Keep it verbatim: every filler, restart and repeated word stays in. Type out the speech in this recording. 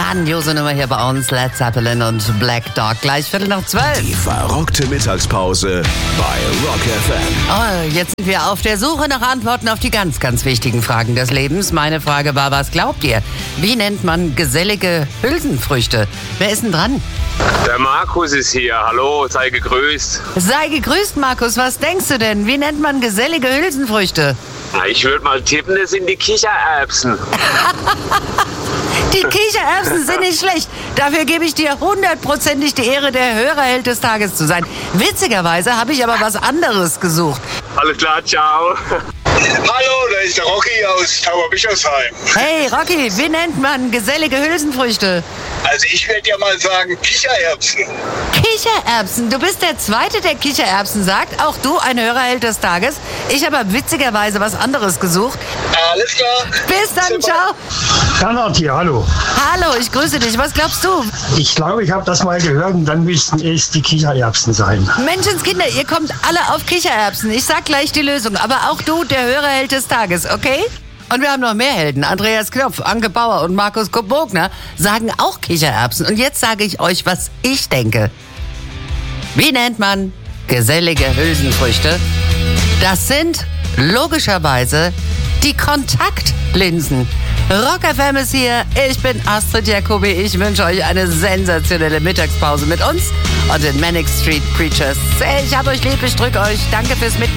Grandiose Nummer hier bei uns. Led Zeppelin und Black Dog. Gleich Viertel nach zwölf. Die verrockte Mittagspause bei Rock F M. Oh, jetzt sind wir auf der Suche nach Antworten auf die ganz, ganz wichtigen Fragen des Lebens. Meine Frage war, was glaubt ihr? Wie nennt man gesellige Hülsenfrüchte? Wer ist denn dran? Der Markus ist hier. Hallo, sei gegrüßt. Sei gegrüßt, Markus. Was denkst du denn? Wie nennt man gesellige Hülsenfrüchte? Na, ich würde mal tippen, das sind die Kichererbsen. Die Kichererbsen sind nicht schlecht. Dafür gebe ich dir hundertprozentig die Ehre, der Hörerheld des Tages zu sein. Witzigerweise habe ich aber was anderes gesucht. Alles klar, ciao. Hallo, da ist der Rocky aus Tauberbischofsheim. Hey, Rocky, wie nennt man gesellige Hülsenfrüchte? Also ich werde ja mal sagen Kichererbsen. Kichererbsen. Du bist der Zweite, der Kichererbsen sagt. Auch du, ein Hörerheld des Tages. Ich habe aber witzigerweise was anderes gesucht. Alles klar. Bis dann, ciao. Bernhard hier, hallo. Hallo, ich grüße dich. Was glaubst du? Ich glaube, ich habe das mal gehört und dann müssten es die Kichererbsen sein. Menschenskinder, ihr kommt alle auf Kichererbsen. Ich sag gleich die Lösung. Aber auch du, der Hörerheld des Tages, okay? Und wir haben noch mehr Helden. Andreas Knopf, Anke Bauer und Markus Kubogner sagen auch Kichererbsen. Und jetzt sage ich euch, was ich denke. Wie nennt man gesellige Hülsenfrüchte? Das sind logischerweise die Kontaktlinsen. Rock F M ist hier. Ich bin Astrid Jacobi. Ich wünsche euch eine sensationelle Mittagspause mit uns und den Manic Street Preachers. Ich hab euch lieb, ich drück euch. Danke fürs Mitmachen.